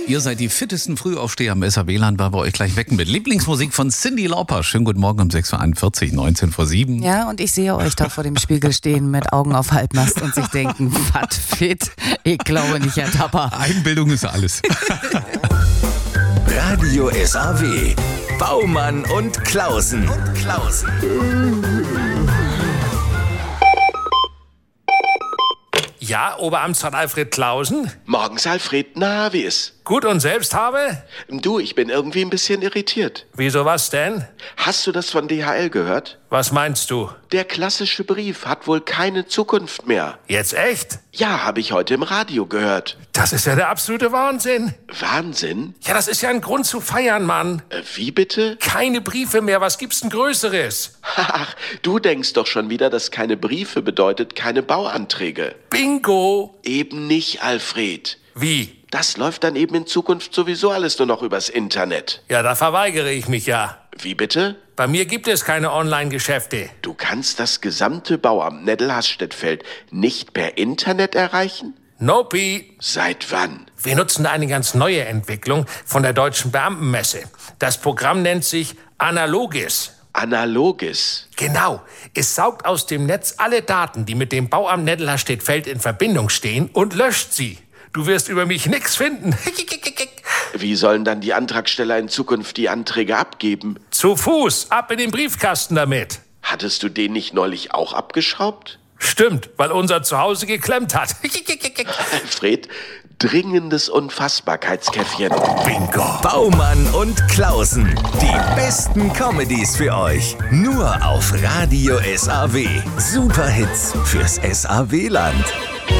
Ihr seid die fittesten Frühaufsteher am SAW-Land, weil wir euch gleich wecken mit Lieblingsmusik von Cyndi Lauper. Schönen guten Morgen um 6.41 Uhr, 19 vor 7. Ja, und ich sehe euch da vor dem Spiegel stehen mit Augen auf Halbmast und sich denken, was fit? Ich glaube nicht, Herr Tapper. Einbildung ist alles. Radio SAW. Baumann und Klausen. Ja, Oberamtsrat Alfred Klausen? Morgens, Alfred. Na, wie ist? Gut und selbst habe? Du, ich bin irgendwie ein bisschen irritiert. Wieso was denn? Hast du das von DHL gehört? Was meinst du? Der klassische Brief hat wohl keine Zukunft mehr. Jetzt echt? Ja, habe ich heute im Radio gehört. Das ist ja der absolute Wahnsinn. Wahnsinn? Ja, das ist ja ein Grund zu feiern, Mann. Wie bitte? Keine Briefe mehr, was gibt's denn Größeres? Ach, du denkst doch schon wieder, dass keine Briefe bedeutet keine Bauanträge. Bingo! Eben nicht, Alfred. Wie? Das läuft dann eben in Zukunft sowieso alles nur noch übers Internet. Ja, da verweigere ich mich ja. Wie bitte? Bei mir gibt es keine Online-Geschäfte. Du kannst das gesamte Bauamt Nettelhasstettfeld nicht per Internet erreichen? Nope. Seit wann? Wir nutzen eine ganz neue Entwicklung von der Deutschen Beamtenmesse. Das Programm nennt sich Analogis. Analoges. Genau. Es saugt aus dem Netz alle Daten, die mit dem Bauamt Nettelhasstettfeld in Verbindung stehen und löscht sie. Du wirst über mich nix finden. Wie sollen dann die Antragsteller in Zukunft die Anträge abgeben? Zu Fuß, ab in den Briefkasten damit. Hattest du den nicht neulich auch abgeschraubt? Stimmt, weil unser Zuhause geklemmt hat. Alfred, dringendes Unfassbarkeitskäffchen. Bingo. Baumann und Klausen. Die besten Comedies für euch. Nur auf Radio SAW. Superhits fürs SAW-Land.